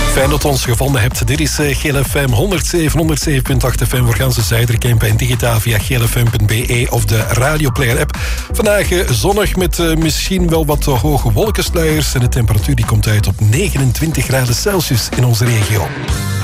Fijn dat u ons gevonden hebt. Dit is GLFM 107.8 FM voor ganse Zuiderkempen en digitaal via glfm.be of de Radioplayer app. Vandaag zonnig met misschien wel wat hoge wolkensluiers en de temperatuur die komt uit op 29 graden Celsius in onze regio.